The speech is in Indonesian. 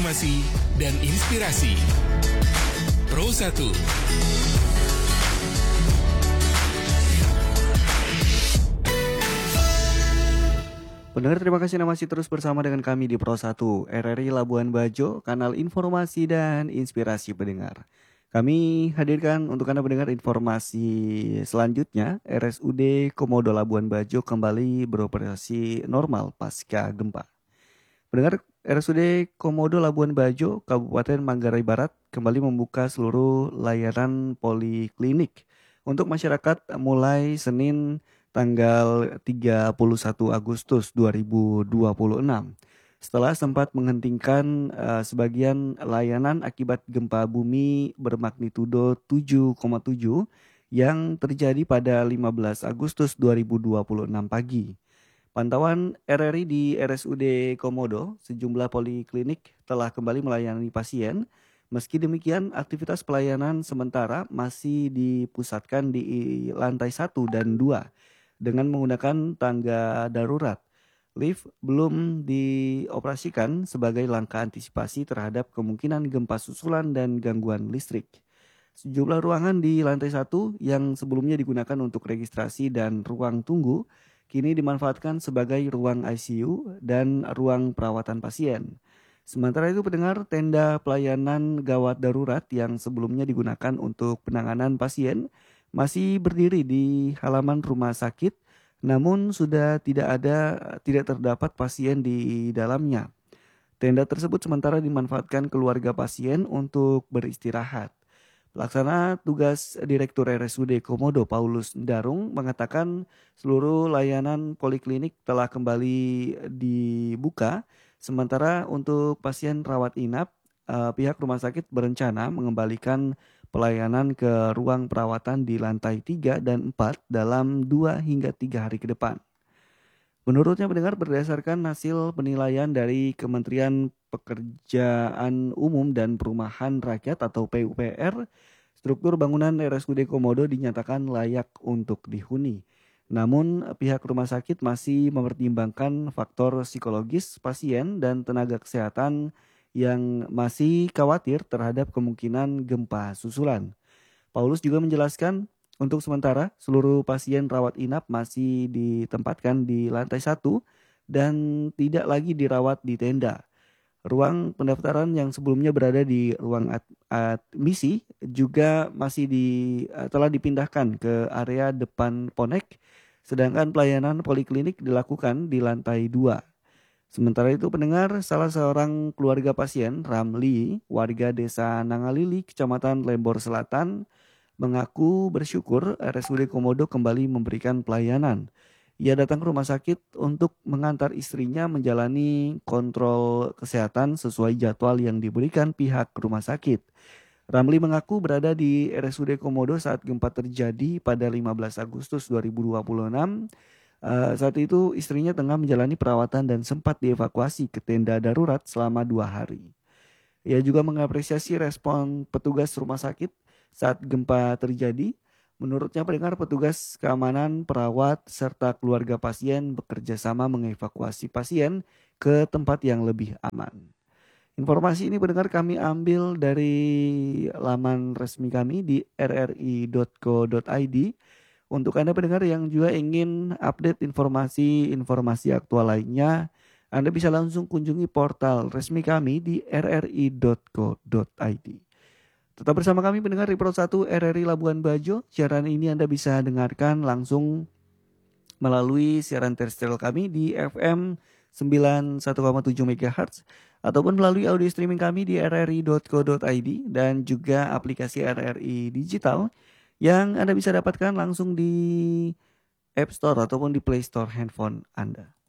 informasi dan inspirasi. Pro 1. Pendengar, terima kasih Anda masih terus bersama dengan kami di Pro 1 RRI Labuan Bajo, kanal informasi dan inspirasi pendengar. Kami hadirkan untuk Anda pendengar informasi selanjutnya. RSUD Komodo Labuan Bajo kembali beroperasi normal pasca gempa. Pendengar, RSUD Komodo Labuan Bajo, Kabupaten Manggarai Barat kembali membuka seluruh layanan poliklinik untuk masyarakat mulai Senin tanggal 31 Agustus 2026. Setelah sempat menghentikan sebagian layanan akibat gempa bumi bermagnitudo 7,7 yang terjadi pada 15 Agustus 2026 pagi. Pantauan RRI di RSUD Komodo, sejumlah poliklinik telah kembali melayani pasien. Meski demikian, aktivitas pelayanan sementara masih dipusatkan di lantai 1 dan 2 dengan menggunakan tangga darurat. Lift belum dioperasikan sebagai langkah antisipasi terhadap kemungkinan gempa susulan dan gangguan listrik. Sejumlah ruangan di lantai 1 yang sebelumnya digunakan untuk registrasi dan ruang tunggu kini dimanfaatkan sebagai ruang ICU dan ruang perawatan pasien. Sementara itu pendengar, tenda pelayanan gawat darurat yang sebelumnya digunakan untuk penanganan pasien masih berdiri di halaman rumah sakit, namun sudah tidak terdapat pasien di dalamnya. Tenda tersebut sementara dimanfaatkan keluarga pasien untuk beristirahat. Pelaksana tugas Direktur RSUD Komodo Paulus Darung mengatakan seluruh layanan poliklinik telah kembali dibuka. Sementara untuk pasien rawat inap, pihak rumah sakit berencana mengembalikan pelayanan ke ruang perawatan di lantai 3 dan 4 dalam 2 hingga 3 hari ke depan. Menurutnya pendengar, berdasarkan hasil penilaian dari Kementerian Pekerjaan Umum dan Perumahan Rakyat atau PUPR, struktur bangunan RSUD Komodo dinyatakan layak untuk dihuni. Namun pihak rumah sakit masih mempertimbangkan faktor psikologis pasien dan tenaga kesehatan yang masih khawatir terhadap kemungkinan gempa susulan. Paulus juga menjelaskan untuk sementara seluruh pasien rawat inap masih ditempatkan di lantai 1 dan tidak lagi dirawat di tenda. Ruang pendaftaran yang sebelumnya berada di ruang admisi juga masih telah dipindahkan ke area depan Ponek, sedangkan pelayanan poliklinik dilakukan di lantai 2. Sementara itu pendengar, salah seorang keluarga pasien, Ramli, warga desa Nangalili, Kecamatan Lembor Selatan, mengaku bersyukur RSUD Komodo kembali memberikan pelayanan. Ia datang ke rumah sakit untuk mengantar istrinya menjalani kontrol kesehatan sesuai jadwal yang diberikan pihak rumah sakit. Ramli mengaku berada di RSUD Komodo saat gempa terjadi pada 15 Agustus 2026. Saat itu istrinya tengah menjalani perawatan dan sempat dievakuasi ke tenda darurat selama 2 hari. Ia juga mengapresiasi respon petugas rumah sakit saat gempa terjadi. Menurutnya pendengar, petugas keamanan, perawat, serta keluarga pasien bekerja sama mengevakuasi pasien ke tempat yang lebih aman. Informasi ini pendengar kami ambil dari laman resmi kami di rri.co.id. Untuk Anda pendengar yang juga ingin update informasi aktual lainnya, Anda bisa langsung kunjungi portal resmi kami di rri.co.id. Tetap bersama kami pendengar di Pro 1 RRI Labuan Bajo. Siaran ini Anda bisa dengarkan langsung melalui siaran terrestrial kami di FM 91,7 MHz ataupun melalui audio streaming kami di rri.co.id dan juga aplikasi RRI Digital yang Anda bisa dapatkan langsung di App Store ataupun di Play Store handphone Anda.